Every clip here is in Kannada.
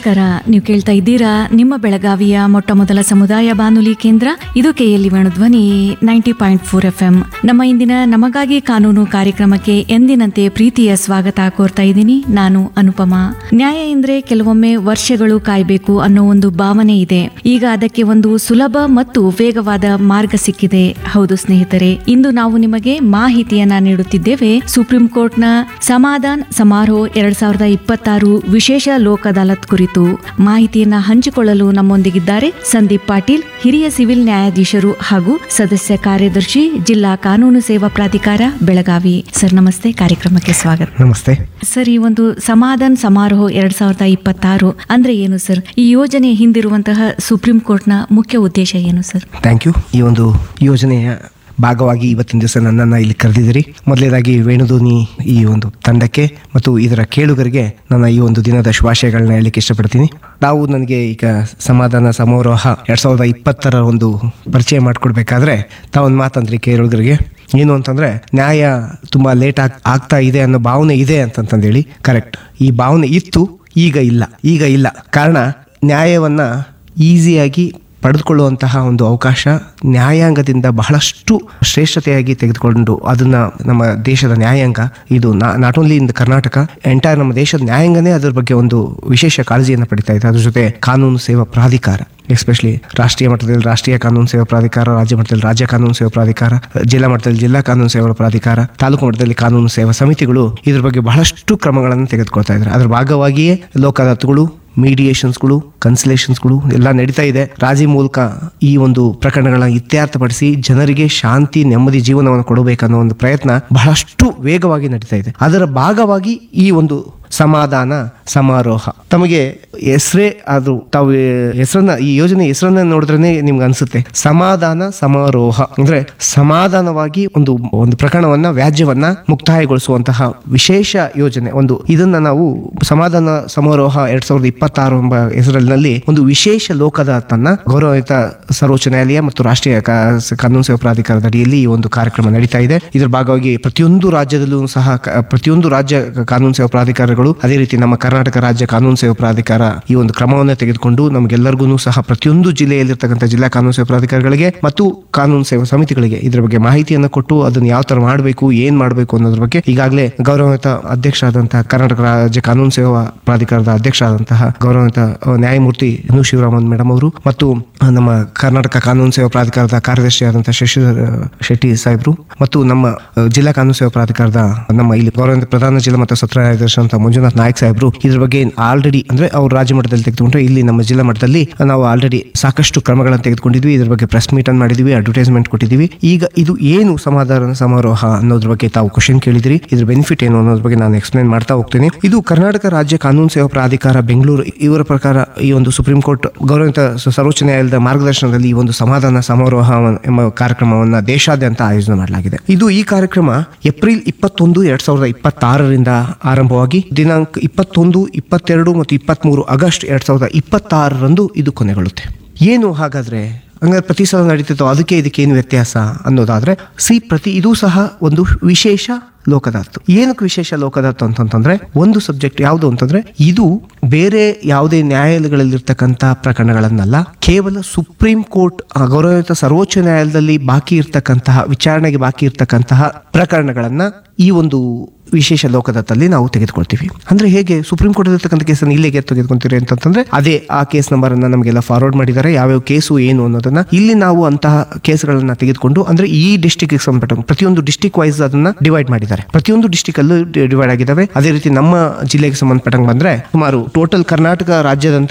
ನಮಸ್ಕಾರ. ನೀವು ಕೇಳ್ತಾ ಇದ್ದೀರಾ ನಿಮ್ಮ ಬೆಳಗಾವಿಯ ಮೊಟ್ಟ ಮೊದಲ ಸಮುದಾಯ ಬಾನುಲಿ ಕೇಂದ್ರ ಇದು KLE ಧ್ವನಿ 90.4 FM. ನಮ್ಮ ಇಂದಿನ ನಮಗಾಗಿ ಕಾನೂನು ಕಾರ್ಯಕ್ರಮಕ್ಕೆ ಎಂದಿನಂತೆ ಪ್ರೀತಿಯ ಸ್ವಾಗತ ಕೋರ್ತಾ ಇದ್ದೀನಿ. ನಾನು ಅನುಪಮಾ. ನ್ಯಾಯ ಎಂದ್ರೆ ಕೆಲವೊಮ್ಮೆ ವರ್ಷಗಳು ಕಾಯ್ಬೇಕು ಅನ್ನೋ ಒಂದು ಭಾವನೆ ಇದೆ. ಈಗ ಅದಕ್ಕೆ ಒಂದು ಸುಲಭ ಮತ್ತು ವೇಗವಾದ ಮಾರ್ಗ ಸಿಕ್ಕಿದೆ. ಹೌದು ಸ್ನೇಹಿತರೆ, ಇಂದು ನಾವು ನಿಮಗೆ ಮಾಹಿತಿಯನ್ನ ನೀಡುತ್ತಿದ್ದೇವೆ. ಸುಪ್ರೀಂ ಕೋರ್ಟ್ನ ಸಮಾಧಾನ ಸಮಾರೋಹ 2026 ವಿಶೇಷ ಲೋಕ ಅದಾಲತ್ ಕುರಿತು ಮಾಹಿತಿಯನ್ನ ಹಂಚಿಕೊಳ್ಳಲು ನಮ್ಮೊಂದಿಗಿದ್ದಾರೆ ಸಂದೀಪ್ ಪಾಟೀಲ್, ಹಿರಿಯ ಸಿವಿಲ್ ನ್ಯಾಯಾಧೀಶರು ಹಾಗೂ ಸದಸ್ಯ ಕಾರ್ಯದರ್ಶಿ, ಜಿಲ್ಲಾ ಕಾನೂನು ಸೇವಾ ಪ್ರಾಧಿಕಾರ, ಬೆಳಗಾವಿ. ಸರ್ ನಮಸ್ತೆ, ಕಾರ್ಯಕ್ರಮಕ್ಕೆ ಸ್ವಾಗತ. ನಮಸ್ತೆ ಸರ್. ಈ ಒಂದು ಸಮಾಧಾನ ಸಮಾರೋಹ 2026 ಅಂದ್ರೆ ಏನು ಸರ್? ಈ ಯೋಜನೆ ಹಿಂದಿರುವಂತಹ ಸುಪ್ರೀಂ ಕೋರ್ಟ್ನ ಮುಖ್ಯ ಉದ್ದೇಶ ಏನು ಸರ್? Thank you. ಈ ಒಂದು ಯೋಜನೆಯ ಭಾಗವಾಗಿ ಇವತ್ತಿನ ದಿವಸ ನನ್ನನ್ನು ಇಲ್ಲಿ ಕರೆದಿದ್ದೀರಿ. ಮೊದಲನೇದಾಗಿ ವೇಣುಧ್ವನಿ ಈ ಒಂದು ತಂಡಕ್ಕೆ ಮತ್ತು ಇದರ ಕೇಳುಗರಿಗೆ ನನ್ನ ಈ ಒಂದು ದಿನದ ಶುಭಾಶಯಗಳನ್ನ ಹೇಳಲಿಕ್ಕೆ ಇಷ್ಟಪಡ್ತೀನಿ. ನಾವು ನನಗೆ ಈಗ ಸಮಾಧಾನ ಸಮಾರೋಹ 2020 ಒಂದು ಪರಿಚಯ ಮಾಡಿಕೊಡ್ಬೇಕಾದ್ರೆ ತಾವೊಂದು ಮಾತಂದ್ರಿ ಕೇಳುಗರಿಗೆ, ಏನು ಅಂತಂದ್ರೆ ನ್ಯಾಯ ತುಂಬಾ ಲೇಟ್ ಆಗ್ತಾ ಇದೆ ಅನ್ನೋ ಭಾವನೆ ಇದೆ ಅಂತಂದೇಳಿ. ಕರೆಕ್ಟ್, ಈ ಭಾವನೆ ಇತ್ತು, ಈಗ ಇಲ್ಲ. ಕಾರಣ ನ್ಯಾಯವನ್ನ ಈಸಿಯಾಗಿ ಪಡೆದುಕೊಳ್ಳುವಂತಹ ಒಂದು ಅವಕಾಶ ನ್ಯಾಯಾಂಗದಿಂದ ಬಹಳಷ್ಟು ಶ್ರೇಷ್ಠತೆಯಾಗಿ ತೆಗೆದುಕೊಂಡು ಅದನ್ನ ನಮ್ಮ ದೇಶದ ನ್ಯಾಯಾಂಗ, ಇದು not only in Karnataka, entire ನಮ್ಮ ದೇಶದ ನ್ಯಾಯಾಂಗನೇ ಅದರ ಬಗ್ಗೆ ಒಂದು ವಿಶೇಷ ಕಾಳಜಿಯನ್ನು ಪಡಿತಾ ಇದೆ. ಅದ್ರ ಜೊತೆ ಕಾನೂನು ಸೇವಾ ಪ್ರಾಧಿಕಾರ, ಎಸ್ಪೆಷಲಿ ರಾಷ್ಟ್ರೀಯ ಮಟ್ಟದಲ್ಲಿ ರಾಷ್ಟ್ರೀಯ ಕಾನೂನು ಸೇವಾ ಪ್ರಾಧಿಕಾರ, ರಾಜ್ಯ ಮಟ್ಟದಲ್ಲಿ ರಾಜ್ಯ ಕಾನೂನು ಸೇವಾ ಪ್ರಾಧಿಕಾರ, ಜಿಲ್ಲಾ ಮಟ್ಟದಲ್ಲಿ ಜಿಲ್ಲಾ ಕಾನೂನು ಸೇವಾ ಪ್ರಾಧಿಕಾರ, ತಾಲೂಕು ಮಟ್ಟದಲ್ಲಿ ಕಾನೂನು ಸೇವಾ ಸಮಿತಿಗಳು ಇದ್ರ ಬಗ್ಗೆ ಬಹಳಷ್ಟು ಕ್ರಮಗಳನ್ನು ತೆಗೆದುಕೊಳ್ತಾ ಇದ್ದಾರೆ. ಅದರ ಭಾಗವಾಗಿಯೇ ಲೋಕ ಅದಾಲತ್ಗಳು, ಮೀಡಿಯೇಷನ್ಸ್ಗಳು, ಕನ್ಸಲೇಷನ್ಸ್ಗಳು ಎಲ್ಲ ನಡೀತಾ ಇದೆ. ರಾಜಿ ಮೂಲಕ ಈ ಒಂದು ಪ್ರಕರಣಗಳನ್ನ ಇತ್ಯರ್ಥಪಡಿಸಿ ಜನರಿಗೆ ಶಾಂತಿ ನೆಮ್ಮದಿ ಜೀವನವನ್ನು ಕೊಡಬೇಕನ್ನೋ ಒಂದು ಪ್ರಯತ್ನ ಬಹಳಷ್ಟು ವೇಗವಾಗಿ ನಡೀತಾ ಇದೆ. ಅದರ ಭಾಗವಾಗಿ ಈ ಒಂದು ಸಮಾಧಾನ ಸಮಾರೋಹ, ತಮಗೆ ಹೆಸರೇ ಅದು, ತಾವು ಹೆಸರನ್ನ, ಈ ಯೋಜನೆ ಹೆಸರನ್ನ ನೋಡಿದ್ರೆ ನಿಮ್ಗೆ ಅನ್ಸುತ್ತೆ ಸಮಾಧಾನ ಸಮಾರೋಹ ಅಂದ್ರೆ ಸಮಾಧಾನವಾಗಿ ಒಂದು ಪ್ರಕರಣವನ್ನ, ವ್ಯಾಜ್ಯವನ್ನ ಮುಕ್ತಾಯಗೊಳಿಸುವಂತಹ ವಿಶೇಷ ಯೋಜನೆ. ಇದನ್ನ ನಾವು ಸಮಾಧಾನ ಸಮಾರೋಹ 2026 ಎಂಬ ಹೆಸರಿನಲ್ಲಿ ಒಂದು ವಿಶೇಷ ಲೋಕದ ತನ್ನ ಗೌರವಿತ ಸರ್ವೋಚ್ಚ ನ್ಯಾಯಾಲಯ ಮತ್ತು ರಾಷ್ಟ್ರೀಯ ಕಾನೂನು ಸೇವಾ ಪ್ರಾಧಿಕಾರದ ಅಡಿಯಲ್ಲಿ ಈ ಒಂದು ಕಾರ್ಯಕ್ರಮ ನಡೀತಾ ಇದೆ. ಇದರ ಭಾಗವಾಗಿ ಪ್ರತಿಯೊಂದು ರಾಜ್ಯದಲ್ಲೂ ಸಹ ಪ್ರತಿಯೊಂದು ರಾಜ್ಯ ಕಾನೂನು ಸೇವಾ ಪ್ರಾಧಿಕಾರಗಳು, ಅದೇ ರೀತಿ ನಮ್ಮ ಕರ್ನಾಟಕ ರಾಜ್ಯ ಕಾನೂನು ಸೇವಾ ಪ್ರಾಧಿಕಾರ ಈ ಒಂದು ಕ್ರಮವನ್ನು ತೆಗೆದುಕೊಂಡು ನಮಗೆಲ್ಲರಿಗೂ ಸಹ ಪ್ರತಿಯೊಂದು ಜಿಲ್ಲೆಯಲ್ಲಿರ್ತಕ್ಕಂಥ ಜಿಲ್ಲಾ ಕಾನೂನು ಸೇವಾ ಪ್ರಾಧಿಕಾರಗಳಿಗೆ ಮತ್ತು ಕಾನೂನು ಸೇವಾ ಸಮಿತಿಗಳಿಗೆ ಇದರ ಬಗ್ಗೆ ಮಾಹಿತಿಯನ್ನು ಕೊಟ್ಟು ಅದನ್ನು ಯಾವ ತರ ಮಾಡಬೇಕು, ಏನ್ ಮಾಡಬೇಕು ಅನ್ನೋದ್ರ ಬಗ್ಗೆ ಈಗಾಗಲೇ ಗೌರವಿತ ಅಧ್ಯಕ್ಷರಾದಂತಹ ಕರ್ನಾಟಕ ರಾಜ್ಯ ಕಾನೂನು ಸೇವಾ ಪ್ರಾಧಿಕಾರದ ಅಧ್ಯಕ್ಷರಾದಂತಹ ಗೌರವಿತ ನ್ಯಾಯಮೂರ್ತಿ ಶಿವರಾಮನ್ ಮೇಡಮ್ ಅವರು ಮತ್ತು ನಮ್ಮ ಕರ್ನಾಟಕ ಕಾನೂನು ಸೇವಾ ಪ್ರಾಧಿಕಾರದ ಕಾರ್ಯದರ್ಶಿಯಾದಂತಹ ಶಶಿಧರ್ ಶೆಟ್ಟಿ ಸಾಹೇಬ್ರು ಮತ್ತು ನಮ್ಮ ಜಿಲ್ಲಾ ಕಾನೂನು ಸೇವಾ ಪ್ರಾಧಿಕಾರದ ನಮ್ಮ ಇಲ್ಲಿ ಗೌರವಿತ ಪ್ರಧಾನ ಜಿಲ್ಲಾ ಮತ್ತು ಸತ್ರ ನ್ಯಾಯಾಧೀಶ ಅಂತ ಮಂಜುನಾಥ್ ನಾಯಕ್ ಸಾಹೇಬ್ರು ಇದ್ರ ಬಗ್ಗೆ ಆಲ್ರೆಡಿ, ಅಂದ್ರೆ ಅವ್ರು ರಾಜ್ಯ ಮಟ್ಟದಲ್ಲಿ ತೆಗೆದುಕೊಂಡ್ರೆ ಇಲ್ಲಿ ನಮ್ಮ ಜಿಲ್ಲಾ ಮಟ್ಟದಲ್ಲಿ ನಾವು ಆಲ್ರೆಡಿ ಸಾಕಷ್ಟು ಕ್ರಮಗಳನ್ನು ತೆಗೆದುಕೊಂಡಿದ್ವಿ. ಇದ್ರ ಬಗ್ಗೆ ಪ್ರೆಸ್ ಮೀಟ್ ಅನ್ನು ಮಾಡಿದ್ವಿ, ಅಡ್ವರ್ಟೈಸ್ಮೆಂಟ್ ಕೊಟ್ಟಿದ್ವಿ. ಈಗ ಇದು ಏನು ಸಮಾಧಾನ ಸಮಾರೋಹ ಅನ್ನೋದ್ರ ಬಗ್ಗೆ ತಾವು ಕ್ವಶನ್ ಕೇಳಿದಿರಿ. ಇದ್ರ ಬೆನಿಫಿಟ್ ಏನು ಅನ್ನೋದ್ರ ಬಗ್ಗೆ ನಾನು ಎಕ್ಸ್ಪ್ಲೇನ್ ಮಾಡ್ತಾ ಹೋಗ್ತೀನಿ. ಇದು ಕರ್ನಾಟಕ ರಾಜ್ಯ ಕಾನೂನು ಸೇವಾ ಪ್ರಾಧಿಕಾರ ಬೆಂಗಳೂರು ಇವರ ಪ್ರಕಾರ ಈ ಒಂದು ಸುಪ್ರೀಂ ಕೋರ್ಟ್ ಗೌರವಿತ ಸರ್ವೋಚ್ಚ ನ್ಯಾಯಾಲಯದ ಮಾರ್ಗದರ್ಶನದಲ್ಲಿ ಈ ಒಂದು ಸಮಾಧಾನ ಸಮಾರೋಹ ಎಂಬ ಕಾರ್ಯಕ್ರಮವನ್ನ ದೇಶಾದ್ಯಂತ ಆಯೋಜನೆ ಮಾಡಲಾಗಿದೆ. ಈ ಕಾರ್ಯಕ್ರಮ ಏಪ್ರಿಲ್ 21, 2026 ಆರಂಭವಾಗಿ ದಿನಾಂಕ 21, 22 ಮತ್ತು 23 ಆಗಸ್ಟ್ 2026 ಇದು ಕೊನೆಗೊಳ್ಳುತ್ತೆ. ಏನು ಹಾಗಾದ್ರೆ ಹಂಗಾದ್ರೆ ಪ್ರತಿ ಸಲ ನಡೀತಿತ್ತು, ಅದಕ್ಕೆ ಇದಕ್ಕೆ ಏನು ವ್ಯತ್ಯಾಸ ಅನ್ನೋದಾದ್ರೆ ಇದು ಸಹ ಒಂದು ವಿಶೇಷ ಲೋಕದಾತು. ಏನಕ್ಕೆ ವಿಶೇಷ ಲೋಕದಾತು ಅಂತಂದ್ರೆ ಒಂದು ಸಬ್ಜೆಕ್ಟ್ ಯಾವುದು ಅಂತಂದ್ರೆ ಇದು ಬೇರೆ ಯಾವುದೇ ನ್ಯಾಯಾಲಯಗಳಲ್ಲಿರ್ತಕ್ಕಂಥ ಪ್ರಕರಣಗಳನ್ನಲ್ಲ, ಕೇವಲ ಸುಪ್ರೀಂ ಕೋರ್ಟ್ ಗೌರವಿತ ಸರ್ವೋಚ್ಚ ನ್ಯಾಯಾಲಯದಲ್ಲಿ ಬಾಕಿ ಇರ್ತಕ್ಕಂತಹ, ವಿಚಾರಣೆಗೆ ಬಾಕಿ ಇರ್ತಕ್ಕಂತಹ ಪ್ರಕರಣಗಳನ್ನ ಈ ಒಂದು ವಿಶೇಷ ಲೋಕದತ್ತಲ್ಲಿ ನಾವು ತೆಗೆದುಕೊಳ್ತೀವಿ. ಅಂದ್ರೆ ಹೇಗೆ ಸುಪ್ರೀಂ ಕೋರ್ಟ್ ಇರ್ತಕ್ಕಂಥ ಕೇಸನ್ನು ಇಲ್ಲಿಗೆ ತೆಗೆದುಕೊಂತೀರಿ ಅಂತಂದ್ರೆ ಅದೇ ಆ ಕೇಸ್ ನಂಬರ್ ಅನ್ನ ನಮಗೆಲ್ಲ ಫಾರ್ವರ್ಡ್ ಮಾಡಿದ್ದಾರೆ, ಯಾವ್ಯಾವ ಕೇಸು ಏನು ಅನ್ನೋದನ್ನ ಇಲ್ಲಿ ನಾವು ಅಂತಹ ಕೇಸ್ಗಳನ್ನ ತೆಗೆದುಕೊಂಡು, ಅಂದ್ರೆ ಈ ಡಿಸ್ಟಿಕ್ ಸಂಬಂಧಪಟ್ಟ ಪ್ರತಿಯೊಂದು ಡಿಸ್ಟಿಕ್ ವೈಸ್ ಅದನ್ನ ಡಿವೈಡ್ ಮಾಡಿದ್ದಾರೆ. ಪ್ರತಿಯೊಂದು ಡಿಸ್ಟಿಕ್ ಅಲ್ಲೂ ಡಿವೈಡ್ ಆಗಿದ್ದಾವೆ. ಅದೇ ರೀತಿ ನಮ್ಮ ಜಿಲ್ಲೆಗೆ ಸಂಬಂಧಪಟ್ಟಂಗೆ ಬಂದ್ರೆ ಸುಮಾರು ಟೋಟಲ್ ಕರ್ನಾಟಕ ರಾಜ್ಯದಂತ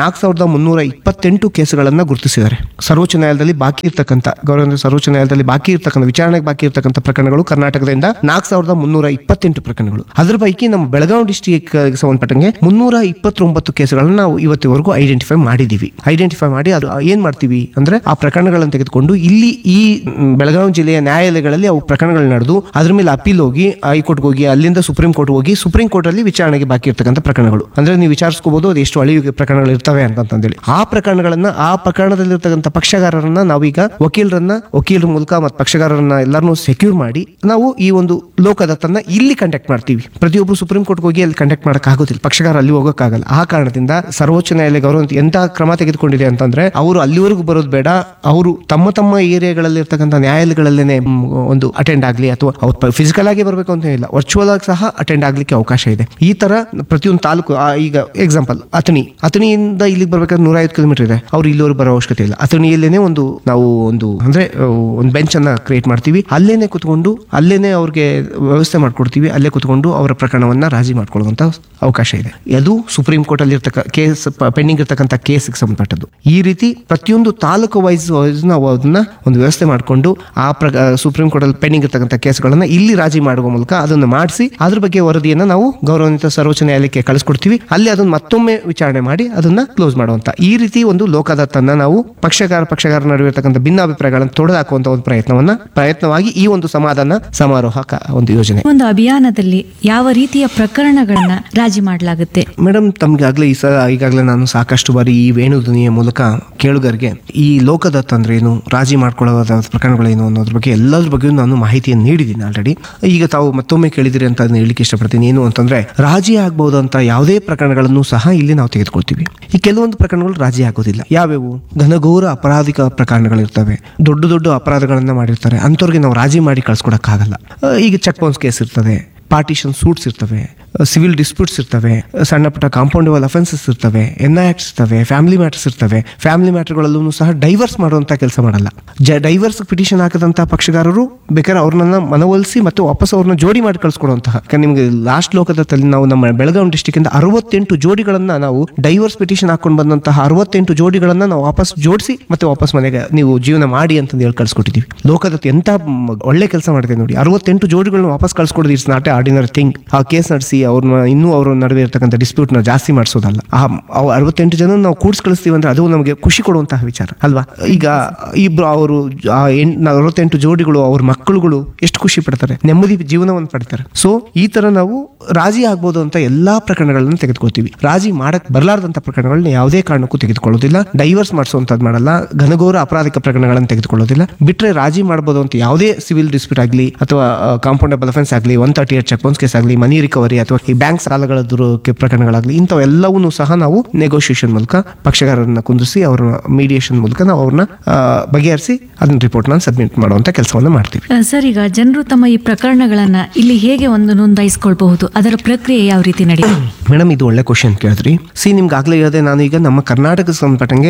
4328 ಕೇಸುಗಳನ್ನ ಗುರುತಿಸಿದ್ದಾರೆ. ಸರ್ವೋಚ್ಚ ನ್ಯಾಯಾಲಯದಲ್ಲಿ ಬಾಕಿ ಇರ್ತಕ್ಕಂಥ, ಗೌರವ ಸರ್ವೋಚ್ಚ ನ್ಯಾಯಾಲಯದಲ್ಲಿ ಬಾಕಿ ಇರ್ತಕ್ಕಂಥ, ವಿಚಾರಣೆಗೆ ಬಾಕಿ ಇರ್ತಕ್ಕಂಥ ಪ್ರಕರಣಗಳು ಕರ್ನಾಟಕದಿಂದ 4328 ಪ್ರಕರಣಗಳು. ಅದ್ರ ಪೈಕಿ ನಮ್ಮ ಬೆಳಗಾವಿ ಡಿಸ್ಟಿಕ್ ಸಂಬಂಧಪಟ್ಟಂಗೆ 329 ಕೇಸುಗಳನ್ನ ನಾವು ಇವತ್ತಿವರೆಗೂ ಐಡೆಂಟಿಫೈ ಮಾಡಿದೀವಿ. ಐಡೆಂಟಿಫೈ ಮಾಡಿ ಅದು ಏನ್ ಮಾಡ್ತೀವಿ ಅಂದ್ರೆ ಆ ಪ್ರಕರಣಗಳನ್ನು ತೆಗೆದುಕೊಂಡು ಇಲ್ಲಿ ಈ ಬೆಳಗಾವಿ ಜಿಲ್ಲೆಯ ನ್ಯಾಯಾಲಯಗಳಲ್ಲಿ ಅವು ಪ್ರಕರಣಗಳು ನಡೆದು ಅದ್ರ ಮೇಲೆ ಅಪೀಲ್ ಹೋಗಿ ಹೈಕೋರ್ಟ್ಗೆ ಹೋಗಿ ಅಲ್ಲಿಂದ ಸುಪ್ರೀಂ ಕೋರ್ಟ್ ಹೋಗಿ ಸುಪ್ರೀಂ ಕೋರ್ಟ್ ಅಲ್ಲಿ ವಿಚಾರಣೆಗೆ ಬಾಕಿ ಇರ್ತಕ್ಕಂಥ ಪ್ರಕರಣಗಳು, ಅಂದ್ರೆ ನೀವು ವಿಚಾರಿಸ್ಕೋಬಹುದು ಅದು ಎಷ್ಟು ಹಳೆಯ ಪ್ರಕರಣಗಳು ಇರ್ತವೆ ಅಂತಂದೇಳಿ. ಆ ಪ್ರಕರಣದಲ್ಲಿರ್ತಕ್ಕಂಥ ಪಕ್ಷಗಾರರನ್ನ ನಾವೀಗ ವಕೀಲರ ಮೂಲಕ ಮತ್ತು ಪಕ್ಷಗಾರರನ್ನ ಎಲ್ಲರನ್ನೂ ಸೆಕ್ಯೂರ್ ಮಾಡಿ ನಾವು ಈ ಒಂದು ಲೋಕದತ್ತನ್ನ ಇಲ್ಲಿ ಕಂಡಕ್ಟ್ ಮಾಡ್ತೀವಿ. ಪ್ರತಿಯೊಬ್ಬರು ಸುಪ್ರೀಂ ಕೋರ್ಟ್ಗೆ ಹೋಗಿ ಅಲ್ಲಿ ಕಂಡಕ್ಟ್ ಮಾಡಕ್ ಆಗೋದಿಲ್ಲ, ಪಕ್ಷಗಾರ ಅಲ್ಲಿ ಹೋಗಕ್ಕಾಗಲ್ಲ. ಆ ಕಾರಣದಿಂದ ಸರ್ವೋಚ್ಚ ನ್ಯಾಯಾಲಯ ಗೌರವ ಎಂತ ಕ್ರಮ ತೆಗೆದುಕೊಂಡಿದೆ ಅಂತಂದ್ರೆ, ಅವರು ಅಲ್ಲಿವರೆಗೂ ಬರೋದು ಬೇಡ, ಅವರು ತಮ್ಮ ಏರಿಯಾಗಳಲ್ಲಿ ಇರ್ತಕ್ಕಂಥ ನ್ಯಾಯಾಲಯಗಳಲ್ಲೇನೆ ಒಂದು ಅಟೆಂಡ್ ಆಗ್ಲಿ, ಅಥವಾ ಅವ್ರು ಫಿಸಿಕಲ್ ಆಗಿ ಬರಬೇಕು ಅಂತ ಇಲ್ಲ, ವರ್ಚುವಲ್ ಆಗಿ ಸಹ ಅಟೆಂಡ್ ಆಗ್ಲಿಕ್ಕೆ ಅವಕಾಶ ಇದೆ. ಈ ತರ ಪ್ರತಿಯೊಂದು ತಾಲೂಕು, ಈಗ ಎಕ್ಸಾಂಪಲ್ ಅಥಣಿಯಿಂದ ಇಲ್ಲಿಗೆ ಬರ್ಬೇಕಾದ್ರೆ 150 ಕಿಲೋಮೀಟರ್ ಇದೆ, ಅವ್ರು ಇಲ್ಲಿವರೆಗೂ ಬರೋ ಅವಶ್ಯಕತೆ ಇಲ್ಲ. ಅಥಣಿಯಲ್ಲೇನೆ ನಾವು ಒಂದು ಬೆಂಚ್ ಅನ್ನ ಕ್ರಿಯೇಟ್ ಮಾಡ್ತೀವಿ, ಅಲ್ಲೇನೆ ಕುತ್ಕೊಂಡು ಅಲ್ಲೇನೆ ಅವ್ರಿಗೆ ವ್ಯವಸ್ಥೆ ಮಾಡ್ಕೊಡ್ತೀವಿ, ಅಲ್ಲೇ ಕುತ್ಕೊಂಡು ಅವರ ಪ್ರಕರಣವನ್ನ ರಾಜಿ ಮಾಡ್ಕೊಳ್ಳುವಂತ ಅವಕಾಶ ಇದೆ. ಅದು ಸುಪ್ರೀಂ ಕೋರ್ಟ್ ಅಲ್ಲಿ ಕೇಸ್ ಪೆಂಡಿಂಗ್ ಇರ್ತಕ್ಕಂಥ ಕೇಸ್ಗೆ ಸಂಬಂಧಪಟ್ಟದ್ದು. ಈ ರೀತಿ ಪ್ರತಿಯೊಂದು ತಾಲೂಕು ವೈಸ್ ನಾವು ಅದನ್ನ ಒಂದು ವ್ಯವಸ್ಥೆ ಮಾಡಿಕೊಂಡು ಆ ಸುಪ್ರೀಂ ಕೋರ್ಟ್ ಅಲ್ಲಿ ಪೆಂಡಿಂಗ್ ಇರ್ತಕ್ಕಂಥ ಕೇಸ್ಗಳನ್ನ ಇಲ್ಲಿ ರಾಜಿ ಮಾಡುವ ಮೂಲಕ ಅದನ್ನು ಮಾಡಿಸಿ ಅದ್ರ ಬಗ್ಗೆ ವರದಿಯನ್ನ ನಾವು ಗೌರವಾನ್ವಿತ ಸರ್ವೋಚ್ಚ ನ್ಯಾಯಾಲಯಕ್ಕೆ ಕಳಿಸ್ಕೊಡ್ತೀವಿ. ಅಲ್ಲಿ ಅದನ್ನ ಮತ್ತೊಮ್ಮೆ ವಿಚಾರಣೆ ಮಾಡಿ ಅದನ್ನ ಕ್ಲೋಸ್ ಮಾಡುವಂತ ಈ ರೀತಿ ಒಂದು ಲೋಕಾದಾಲತನ್ನ ನಾವು ಪಕ್ಷಗಾರ ನಡುವೆ ಇರ್ತಕ್ಕಂಥ ಭಿನ್ನಾಭಿಪ್ರಾಯಗಳನ್ನು ತೊಡೆದಾಕುವಂತ ಒಂದು ಪ್ರಯತ್ನವಾಗಿ ಈ ಒಂದು ಸಮಾಧಾನ ಸಮಾರೋಹ ಒಂದು ಯೋಜನೆ. ಒಂದು ಅಭಿಯಾನದಲ್ಲಿ ಯಾವ ರೀತಿಯ ಪ್ರಕರಣಗಳನ್ನ ರಾಜಿ ಮಾಡಲಾಗುತ್ತೆ ಮೇಡಮ್? ತಮ್ಗಾಗ್ಲೇ ಈಗಾಗಲೇ ನಾನು ಸಾಕಷ್ಟು ಬಾರಿ ಈ ವೇಣುಧ್ವನಿಯ ಮೂಲಕ ಕೇಳುಗರಿಗೆ ಈ ಲೋಕದತ್ತ ಅಂದ್ರೆ ಏನು, ರಾಜಿ ಮಾಡ್ಕೊಳ್ಳೋದ ಪ್ರಕರಣಗಳೇನು ಅನ್ನೋದ್ರ ಬಗ್ಗೆ ಎಲ್ಲದ್ರ ಬಗ್ಗೆ ನಾನು ಮಾಹಿತಿಯನ್ನು ನೀಡಿದ್ದೀನಿ ಆಲ್ರೆಡಿ. ಈಗ ತಾವು ಮತ್ತೊಮ್ಮೆ ಕೇಳಿದಿರಿ ಅಂತ ಅದನ್ನ ಹೇಳಿಕ್ಕೆ ಇಷ್ಟಪಡ್ತೀನಿ. ಏನು ಅಂತಂದ್ರೆ, ರಾಜಿ ಆಗ್ಬಹುದಂತ ಯಾವುದೇ ಪ್ರಕರಣಗಳನ್ನು ಸಹ ಇಲ್ಲಿ ನಾವು ತೆಗೆದುಕೊಳ್ತೀವಿ. ಈ ಕೆಲವೊಂದು ಪ್ರಕರಣಗಳು ರಾಜಿ ಆಗೋದಿಲ್ಲ. ಯಾವ್ಯಾವು? ಘನಘೋರ ಅಪರಾಧಿಕ ಪ್ರಕರಣಗಳಿರ್ತವೆ, ದೊಡ್ಡ ಅಪರಾಧಗಳನ್ನ ಮಾಡಿರ್ತಾರೆ, ಅಂಥವ್ರಿಗೆ ನಾವು ರಾಜಿ ಮಾಡಿ ಕಳ್ಸ್ಕೊಡಕ್ಕಾಗಲ್ಲ. ಈಗ ಚೆಕ್ ಬೌನ್ಸ್ ಕೇಸ್ ಇರ್ತದೆ, ಪಾರ್ಟಿಷನ್ ಸೂಟ್ಸ್ ಇರ್ತವೆ, ಸಿವಿಲ್ ಡಿಸ್ಪ್ಯೂಟ್ಸ್ ಇರ್ತವೆ, ಸಣ್ಣ ಪುಟ್ಟ ಕಾಂಪೌಂಡಬಲ್ ಅಫೆನ್ಸಸ್ ಇರ್ತವೆ, NIACts ಇರ್ತವೆ, ಫ್ಯಾಮಿಲಿ ಮ್ಯಾಟರ್ಸ್ ಇರ್ತವೆ. ಫ್ಯಾಮಿಲಿ ಮ್ಯಾಟರ್ಗಳಲ್ಲೂ ಸಹ ಡೈವರ್ಸ್ ಮಾಡುವಂತ ಕೆಲಸ ಮಾಡಲ್ಲ. ಡೈವರ್ಸ್ ಪಿಟಿಷನ್ ಹಾಕದಂತಹ ಪಕ್ಷಗಾರರು ಬೇಕಾದ್ರೆ ಅವ್ರನ್ನ ಮನವೊಲಿಸಿ ಮತ್ತು ವಾಪಸ್ ಅವ್ರನ್ನ ಜೋಡಿ ಮಾಡಿ ಕಳ್ಸ್ಕೊಡುವಂತಹ. ನಿಮ್ಗೆ ಲಾಸ್ಟ್ ಲೋಕದಲ್ಲಿ ನಾವು ನಮ್ಮ ಬೆಳಗಾವಿ ಡಿಸ್ಟಿಕ್ ಇಂದ 68 ಜೋಡಿಗಳನ್ನ ನಾವು ಡೈವರ್ಸ್ ಪಿಟಿಷನ್ ಹಾಕೊಂಡು ಬಂದಂತಹ 68 ಜೋಡಿಗಳನ್ನ ನಾವು ವಾಪಸ್ ಜೋಡಿಸಿ ಮತ್ತೆ ವಾಪಸ್ ಮನೆಗೆ ನೀವು ಜೀವನ ಮಾಡಿ ಅಂತ ಹೇಳಿ ಕಳ್ಸ್ಕೊಟ್ಟಿದ್ದೀವಿ. ಲೋಕದತ್ತ ಎಂತ ಒಳ್ಳೆ ಕೆಲಸ ಮಾಡಿದೆ ನೋಡಿ. 68 ಜೋಡಿಗಳನ್ನ ವಾಪಸ್ ಕಳ್ಸ್ಕೊಡೋದು it's not A ordinary thing. ಆ ಕೇಸ್ ನಡೆಸಿ ಅವ್ರ ನಡುವೆ ಇರ್ತಕ್ಕಂಥ ಡಿಸ್ಪ್ಯೂಟ್ ನ ಜಾಸ್ತಿ ಮಾಡಿಸೋದಲ್ಲ. 68 ಜನ ನಾವು ಕೂಡ್ಸ್ ಕಳಿಸ್ತೀವಿ ಅಂದ್ರೆ ಅದು ನಮಗೆ ಖುಷಿ ಕೊಡುವಂತಹ ವಿಚಾರ ಅಲ್ವಾ? ಈಗ ಇಬ್ರು ಅವರು 68 ಜೋಡಿಗಳು ಅವ್ರ ಮಕ್ಕಳುಗಳು ಎಷ್ಟು ಖುಷಿ ಪಡ್ತಾರೆ, ನೆಮ್ಮದಿ ಜೀವನವನ್ನು ಪಡ್ತಾರೆ. ಸೊ ಈ ತರ ನಾವು ರಾಜಿ ಆಗ್ಬೋದು ಅಂತ ಎಲ್ಲಾ ಪ್ರಕರಣಗಳನ್ನ ತೆಗೆದುಕೊಳ್ತೀವಿ. ರಾಜಿ ಮಾಡಕ್ ಬರಲಾರ್ದಂತ ಪ್ರಕರಣಗಳನ್ನ ಯಾವುದೇ ಕಾರಣಕ್ಕೂ ತೆಗೆದುಕೊಳ್ಳೋದಿಲ್ಲ. ಡೈವರ್ಸ್ ಮಾಡಿಸುವಂತದ್ದು ಮಾಡಲ್ಲ. ಘನಘೋರ ಅಪರಾಧಿಕ ಪ್ರಕರಣಗಳನ್ನು ತೆಗೆದುಕೊಳ್ಳೋದಿಲ್ಲ. ಬಿಟ್ರೆ ರಾಜಿ ಮಾಡಬಹುದು ಅಂತ ಯಾವುದೇ ಸಿವಿಲ್ ಡಿಸ್ಪ್ಯೂಟ್ ಆಗಲಿ ಅಥವಾ ಕಾಂಪೌಂಡಬಲ್ ಅಫೆನ್ಸ್ ಆಗಲಿ, 138 ಚೆಕ್ ಬೌನ್ಸ್ ಕೇಸ್ ಆಗಲಿ, ಮನಿ ರಿಕವರಿ ಅಥವಾ ಈ ಬ್ಯಾಂಕ್ ಸಾಲಗಳ ಪ್ರಕರಣಗಳಾಗಲಿ, ಇಂಥವೆಲ್ಲವನ್ನೂ ಸಹ ನಾವು ನೆಗೋಷಿಯೇಷನ್ ಮೂಲಕ ಪಕ್ಷಗಾರರನ್ನ ಕುಂದಿಸಿ ಅವರ ಮೀಡಿಯೇಷನ್ ಮೂಲಕ ನಾವು ಅವ್ರನ್ನ ಬಗೆಹರಿಸಿ ಅದನ್ನ ರಿಪೋರ್ಟ್ ನ ಸಬ್ಮಿಟ್ ಮಾಡುವಂತ ಕೆಲಸವನ್ನ ಮಾಡ್ತೀವಿ. ಸರ್, ಈಗ ಜನರು ತಮ್ಮ ಈ ಪ್ರಕರಣಗಳನ್ನ ಇಲ್ಲಿ ಹೇಗೆ ಒಂದು ನೋಂದಾಯಿಸಿಕೊಳ್ಬಹುದು, ಅದರ ಪ್ರಕ್ರಿಯೆ ಯಾವ ರೀತಿ ನಡೆಯುತ್ತೆ? ಮೇಡಮ್, ಇದು ಒಳ್ಳೆ ಕ್ವಶನ್ ಕೇಳಿದ್ರಿ. ನಿಮ್ಗೆ ಆಗ್ಲೇ ಹೇಳಿದೆ, ನಾನು ಈಗ ನಮ್ಮ ಕರ್ನಾಟಕ ಸಂಬಂಧಪಟ್ಟಂಗೆ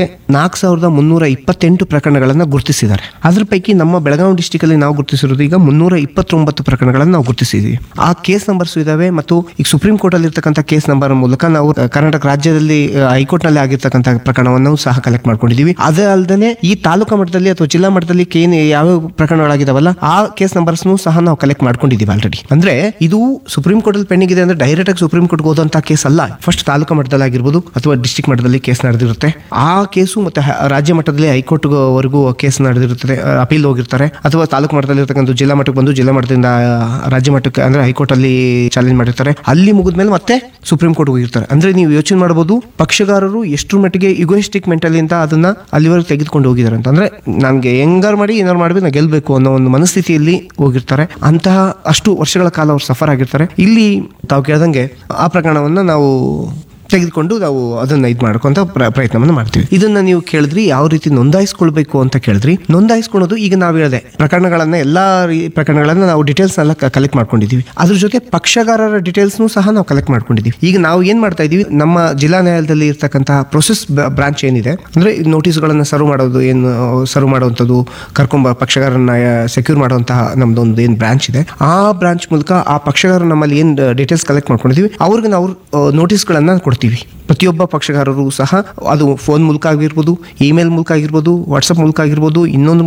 4328 ಪ್ರಕರಣಗಳನ್ನ ಗುರುತಿಸಿದ್ದಾರೆ. ಅದ್ರ ಪೈಕಿ ನಮ್ಮ ಬೆಳಗಾವಿ ಡಿಸ್ಟಿಕ್ ಅಲ್ಲಿ ನಾವು ಗುರುತಿಸಿರೋದು ಈಗ 329 ಪ್ರಕರಣಗಳನ್ನು ನಾವು ಗುರುತಿಸಿದ್ವಿ. ಆ ಕೇಸ್ ನಂಬರ್ಸ್ ಇದಾವೆ ಮತ್ತು ಈಗ ಸುಪ್ರೀಂ ಕೋರ್ಟ್ ಅಲ್ಲಿ ಇರ್ತಕ್ಕಂಥ ಕೇಸ್ ನಂಬರ್ ಮೂಲಕ ನಾವು ಕರ್ನಾಟಕ ರಾಜ್ಯದಲ್ಲಿ ಹೈಕೋರ್ಟ್ ನಲ್ಲಿ ಆಗಿರ್ತಕ್ಕಂಥ ಪ್ರಕರಣವನ್ನು ಸಹ ಕಲೆಕ್ಟ್ ಮಾಡ್ಕೊಂಡಿದೀವಿ. ಅದೇ ಅಲ್ಲದೆ ಈ ತಾಲೂಕಾ ಮಟ್ಟದಲ್ಲಿ ಅಥವಾ ಜಿಲ್ಲಾ ಮಟ್ಟದಲ್ಲಿ ಯಾವ ಪ್ರಕರಣಗಳಾಗಿದಾವಲ್ಲ ಆ ಕೇಸ್ ನಂಬರ್ಸ್ ಸಹ ನಾವು ಕಲೆಕ್ಟ್ ಮಾಡ್ಕೊಂಡಿದೀವಿ ಆಲ್ರೆಡಿ. ಅಂದ್ರೆ ಇದು ಸುಪ್ರೀಂ ಕೋರ್ಟ್ ಅಲ್ಲಿ ಪೆಂಡಿಂಗ್ ಇದೆ ಅಂದ್ರೆ ಡೈರೆಕ್ಟ್ ಆಗಿ ಸುಪ್ರೀಂ ಕೋರ್ಟ್ ಹೋದಂತ ಕೇಸ್ ಅಲ್ಲ. ಫಸ್ಟ್ ತಾಲೂಕಾ ಮಟ್ಟದಲ್ಲಿ ಆಗಿರ್ಬೋದು ಅಥವಾ ಡಿಸ್ಟ್ರಿಕ್ಟ್ ಮಟ್ಟದಲ್ಲಿ ಕೇಸ್ ನಡೆದಿರುತ್ತೆ. ಆ ಕೇಸು ಮತ್ತೆ ರಾಜ್ಯ ಮಟ್ಟದಲ್ಲಿ ಹೈಕೋರ್ಟ್ ವರೆಗೂ ಕೇಸ್ ನಡೆದಿರುತ್ತದೆ, ಅಪೀಲ್ ಹೋಗಿರ್ತಾರೆ. ಅಥವಾ ತಾಲೂಕು ಮಟ್ಟದಲ್ಲಿ ಇರ್ತಕ್ಕಂಥ ಜಿಲ್ಲಾ ಮಟ್ಟಕ್ಕೆ ಬಂದು ಜಿಲ್ಲಾ ಮಟ್ಟದಿಂದ ರಾಜ್ಯ ಮಟ್ಟಕ್ಕೆ ಅಂದ್ರೆ ಹೈಕೋರ್ಟ್ ಅಲ್ಲಿ ಚಾಲೆಂಜ್ ಮಾಡಿರ್ತಾರೆ. ಅಲ್ಲಿ ಮುಗಿದ್ಮೇಲೆ ಮತ್ತೆ ಸುಪ್ರೀಂ ಕೋರ್ಟ್ ಹೋಗಿರ್ತಾರೆ. ಅಂದ್ರೆ ನೀವು ಯೋಚನೆ ಮಾಡಬಹುದು ಪಕ್ಷಗಾರರು ಎಷ್ಟು ಮಟ್ಟಿಗೆ ಇಗೋಯಿಸ್ಟಿಕ್ ಮೆಂಟಲಿಂದ ಅದನ್ನ ಅಲ್ಲಿವರೆಗೆ ತೆಗೆದುಕೊಂಡು ಹೋಗಿದ್ದಾರೆ ಅಂತ. ಅಂದ್ರೆ ನನ್ಗೆ ಹೆಂಗಾರು ಮಾಡಿ ಏನಾರು ಮಾಡ್ಬೇಕು, ನಾ ಗೆಲ್ಬೇಕು ಅನ್ನೋ ಒಂದು ಮನಸ್ಥಿತಿಯಲ್ಲಿ ಹೋಗಿರ್ತಾರೆ. ಅಂತಹ ಅಷ್ಟು ವರ್ಷಗಳ ಕಾಲ ಅವ್ರು ಸಫರ್ ಆಗಿರ್ತಾರೆ. ಇಲ್ಲಿ ತಾವು ಕೇಳ್ದಂಗೆ ಆ ಪ್ರಕರಣವನ್ನ ನಾವು ತೆಗೆದುಕೊಂಡು ನಾವು ಅದನ್ನ ಮಾಡ್ಕೊಂತ ಪ್ರಯತ್ನವನ್ನು ಮಾಡ್ತೀವಿ. ಇದನ್ನ ನೀವು ಕೇಳಿದ್ರಿ ಯಾವ ರೀತಿ ನೋಂದಾಯಿಸ್ಕೊಳ್ಬೇಕು ಅಂತ ಕೇಳಿದ್ರಿ. ನೋಂದಾಯಿಸ್ಕೊಳ್ಳೋದು ಈಗ ನಾವು ಹೇಳಿದೆ ಪ್ರಕರಣಗಳನ್ನ ಎಲ್ಲಾ ಪ್ರಕರಣಗಳನ್ನ ನಾವು ಡೀಟೇಲ್ಸ್ ಎಲ್ಲ ಕಲೆಕ್ಟ್ ಮಾಡ್ಕೊಂಡಿದೀವಿ. ಅದ್ರ ಜೊತೆ ಪಕ್ಷಗಾರರ ಡೀಟೇಲ್ಸ್ ಸಹ ನಾವು ಕಲೆಕ್ಟ್ ಮಾಡ್ಕೊಂಡಿದೀವಿ. ಈಗ ನಾವು ಏನ್ ಮಾಡ್ತಾ ಇದೀವಿ, ನಮ್ಮ ಜಿಲ್ಲಾ ನ್ಯಾಯಾಲಯದಲ್ಲಿ ಇರ್ತಕ್ಕಂತಹ ಪ್ರೊಸೆಸ್ ಬ್ರಾಂಚ್ ಏನಿದೆ ಅಂದ್ರೆ ನೋಟಿಸ್ಗಳನ್ನ ಸರ್ವ್ ಮಾಡುವಂಥದ್ದು, ಕರ್ಕೊಂಬ ಪಕ್ಷಗಾರನ್ನ ಸೆಕ್ಯೂರ್ ಮಾಡುವಂತಹ ನಮ್ದೊಂದು ಏನ್ ಬ್ರಾಂಚ್ ಇದೆ, ಆ ಬ್ರಾಂಚ್ ಮೂಲಕ ಆ ಪಕ್ಷಗಾರರು ನಮ್ಮಲ್ಲಿ ಏನ್ ಡೀಟೇಲ್ಸ್ ಕಲೆಕ್ಟ್ ಮಾಡ್ಕೊಂಡಿದೀವಿ ಅವ್ರಿಗೆ ನಾವು ನೋಟಿಸ್ಗಳನ್ನ ಕೊಡ್ತೀವಿ. ಪ್ರತಿಯೊಬ್ಬ ಪಕ್ಷಗಾರರು ಸಹ ಅದು ಫೋನ್ ಮೂಲಕ ಆಗಿರ್ಬೋದು, ಇಮೇಲ್ ಮೂಲಕ ಆಗಿರ್ಬೋದು, ವಾಟ್ಸ್ಆಪ್ ಮೂಲಕ ಆಗಿರ್ಬೋದು, ಇನ್ನೊಂದು